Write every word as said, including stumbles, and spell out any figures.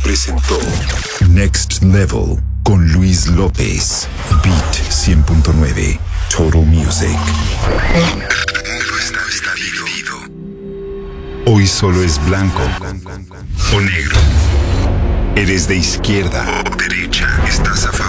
presentó Next Level con Luis López. Beat cien punto nueve. Total Music. Hoy solo es blanco o negro. Eres de izquierda o derecha. Estás a favor